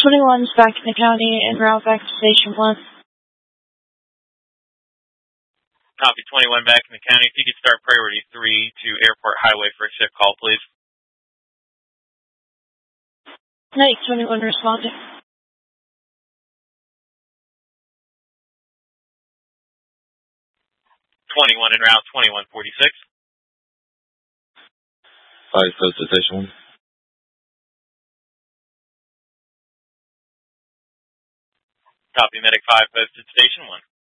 21's back in the county and route back to Station 1. Copy 21 back in the county. If you could start priority 3 to Airport Highway for a shift call, please. 21 responding. 21 en route, 2146. 5 posted Station 1. Copy medic 5 posted Station 1.